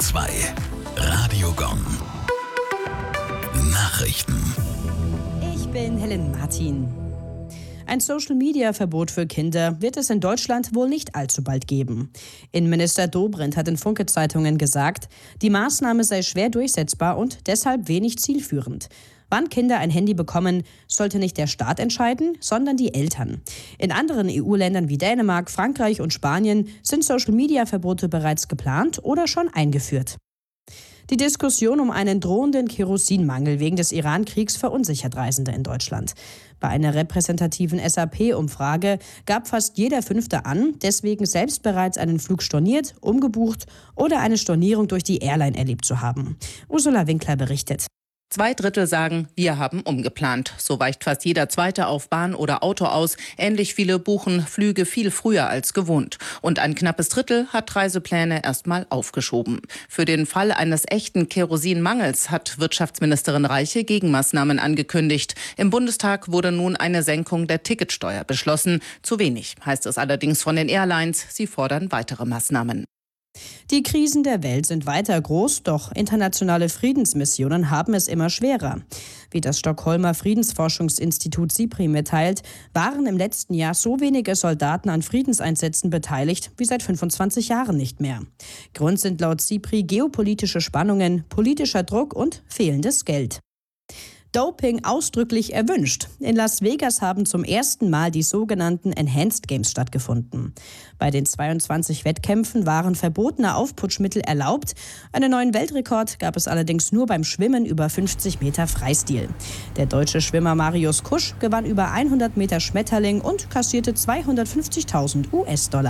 2 Radio Gong. Nachrichten. Ich bin Helen Martin. Ein Social-Media-Verbot für Kinder wird es in Deutschland wohl nicht allzu bald geben. Innenminister Dobrindt hat in Funke-Zeitungen gesagt, die Maßnahme sei schwer durchsetzbar und deshalb wenig zielführend. Wann Kinder ein Handy bekommen, sollte nicht der Staat entscheiden, sondern die Eltern. In anderen EU-Ländern wie Dänemark, Frankreich und Spanien sind Social-Media-Verbote bereits geplant oder schon eingeführt. Die Diskussion um einen drohenden Kerosinmangel wegen des Iran-Kriegs verunsichert Reisende in Deutschland. Bei einer repräsentativen SAP-Umfrage gab fast jeder Fünfte an, deswegen selbst bereits einen Flug storniert, umgebucht oder eine Stornierung durch die Airline erlebt zu haben. Ursula Winkler berichtet. 2/3 sagen, wir haben umgeplant. So weicht fast jeder Zweite auf Bahn oder Auto aus. Ähnlich viele buchen Flüge viel früher als gewohnt. Und ein knappes Drittel hat Reisepläne erstmal aufgeschoben. Für den Fall eines echten Kerosinmangels hat Wirtschaftsministerin Reiche Gegenmaßnahmen angekündigt. Im Bundestag wurde nun eine Senkung der Ticketsteuer beschlossen. Zu wenig, heißt es allerdings von den Airlines. Sie fordern weitere Maßnahmen. Die Krisen der Welt sind weiter groß, doch internationale Friedensmissionen haben es immer schwerer. Wie das Stockholmer Friedensforschungsinstitut SIPRI mitteilt, waren im letzten Jahr so wenige Soldaten an Friedenseinsätzen beteiligt wie seit 25 Jahren nicht mehr. Grund sind laut SIPRI geopolitische Spannungen, politischer Druck und fehlendes Geld. Doping ausdrücklich erwünscht. In Las Vegas haben zum ersten Mal die sogenannten Enhanced Games stattgefunden. Bei den 22 Wettkämpfen waren verbotene Aufputschmittel erlaubt. Einen neuen Weltrekord gab es allerdings nur beim Schwimmen über 50 Meter Freistil. Der deutsche Schwimmer Marius Kusch gewann über 100 Meter Schmetterling und kassierte 250.000 US-Dollar.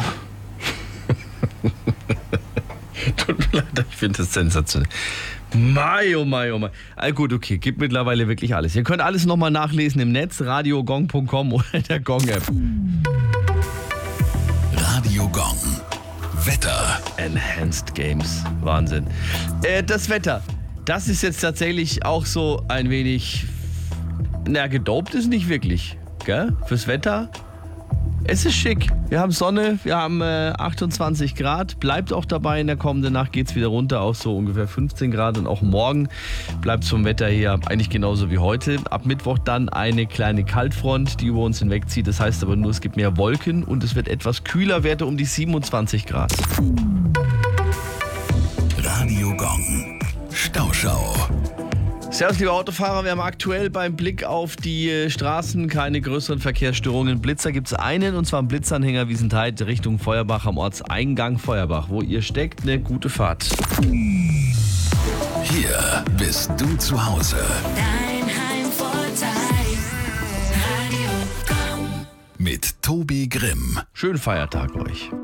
Tut mir leid, ich finde das sensationell. Mai, oh mai, oh mai. Gut, okay, gibt mittlerweile wirklich alles. Ihr könnt alles nochmal nachlesen im Netz, radiogong.com oder in der Gong-App. Radio Gong. Wetter. Enhanced Games. Wahnsinn. Das Wetter, das ist jetzt tatsächlich auch so ein wenig, gedopt ist nicht wirklich, gell? Fürs Wetter. Es ist schick. Wir haben Sonne, wir haben 28 Grad. Bleibt auch dabei, in der kommenden Nacht geht es wieder runter auf so ungefähr 15 Grad. Und auch morgen bleibt es vom Wetter her eigentlich genauso wie heute. Ab Mittwoch dann eine kleine Kaltfront, die über uns hinwegzieht. Das heißt aber nur, es gibt mehr Wolken und es wird etwas kühler, Werte um die 27 Grad. Radio Gong. Stauschau. Servus, liebe Autofahrer, wir haben aktuell beim Blick auf die Straßen keine größeren Verkehrsstörungen. Blitzer gibt es einen, und zwar am Blitzanhänger Wiesenthal Richtung Feuerbach am Ortseingang Feuerbach. Wo ihr steckt, eine gute Fahrt. Hier bist du zu Hause. Dein Heimvorteil. Radio Gong. Mit Tobi Grimm. Schönen Feiertag euch.